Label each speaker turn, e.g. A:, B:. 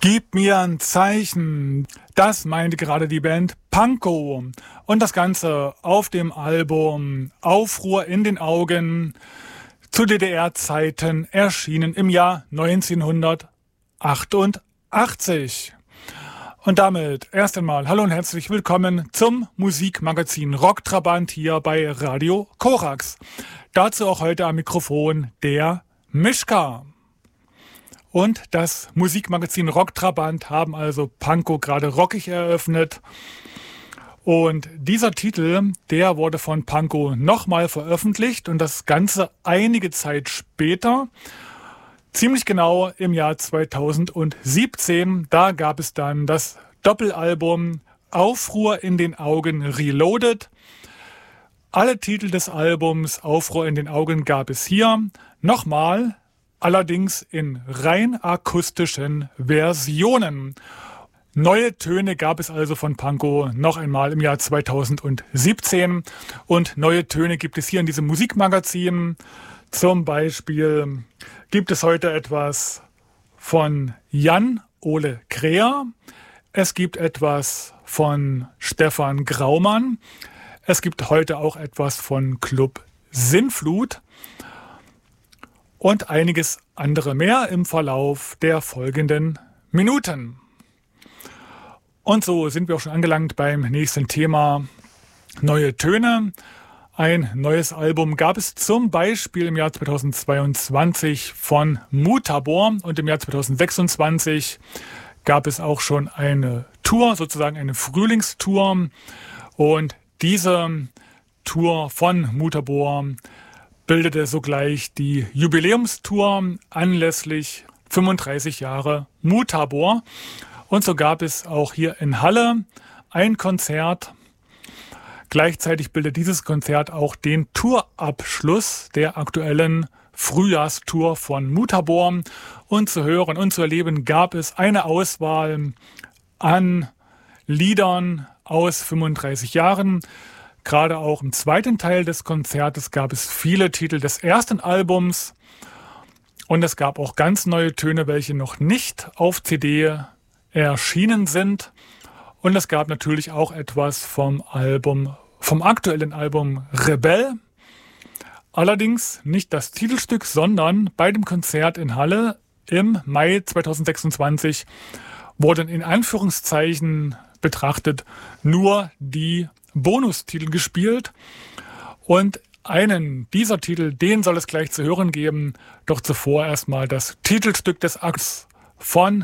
A: Gib mir ein Zeichen. Das meinte gerade die Band Pankow. Und das Ganze auf dem Album Aufruhr in den Augen, zu DDR-Zeiten, erschienen im Jahr 1988. Und damit erst einmal hallo und herzlich willkommen zum Musikmagazin Rocktrabant hier bei Radio Korax. Dazu auch heute am Mikrofon der Mischka. Und das Musikmagazin Rocktrabant haben also Pankow gerade rockig eröffnet. Und dieser Titel, der wurde von Pankow nochmal veröffentlicht und das Ganze einige Zeit später, ziemlich genau im Jahr 2017. Da gab es dann das Doppelalbum Aufruhr in den Augen Reloaded. Alle Titel des Albums Aufruhr in den Augen gab es hier nochmal, allerdings in rein akustischen Versionen. Neue Töne gab es also von Pankow noch einmal im Jahr 2017 und neue Töne gibt es hier in diesem Musikmagazin. Zum Beispiel gibt es heute etwas von Jan Ole Kreher, es gibt etwas von Stefan Graumann, es gibt heute auch etwas von Club Sinnflut und einiges andere mehr im Verlauf der folgenden Minuten. Und so sind wir auch schon angelangt beim nächsten Thema: neue Töne. Ein neues Album gab es zum Beispiel im Jahr 2022 von Mutabor und im Jahr 2026 gab es auch schon eine Tour, sozusagen eine Frühlingstour. Und diese Tour von Mutabor bildete sogleich die Jubiläumstour anlässlich 35 Jahre Mutabor. Und so gab es auch hier in Halle ein Konzert. Gleichzeitig bildet dieses Konzert auch den Tourabschluss der aktuellen Frühjahrstour von Mutabor. Und zu hören und zu erleben gab es eine Auswahl an Liedern aus 35 Jahren. Gerade auch im zweiten Teil des Konzertes gab es viele Titel des ersten Albums. Und es gab auch ganz neue Töne, welche noch nicht auf CD erschienen sind. Und es gab natürlich auch etwas vom aktuellen Album Rebell. Allerdings nicht das Titelstück, sondern bei dem Konzert in Halle im Mai 2026 wurden in Anführungszeichen betrachtet nur die Bonustitel gespielt. Und einen dieser Titel, den soll es gleich zu hören geben. Doch zuvor erstmal das Titelstück des Akts von